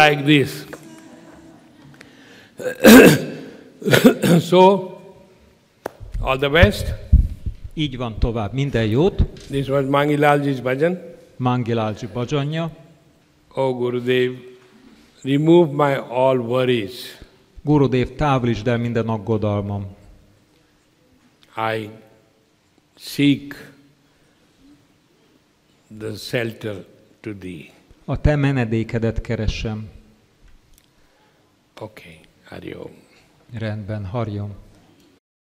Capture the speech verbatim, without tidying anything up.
like this. So, all the best. Így van tovább. Minden jót. This was Mangilalji's bhajan. Mangilalji bhajanja. Oh Gurudev, remove my all worries. Gurudev, távolítsd el minden aggodalmam. I seek the shelter to thee. A te menedékedet keresem. Okay, Hari Om. Rendben, Hari Om.